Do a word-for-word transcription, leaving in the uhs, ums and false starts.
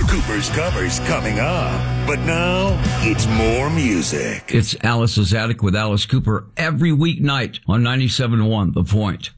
Cooper's Covers coming up. But now, it's more music. It's Alice's Attic with Alice Cooper every weeknight on ninety-seven point one The Point.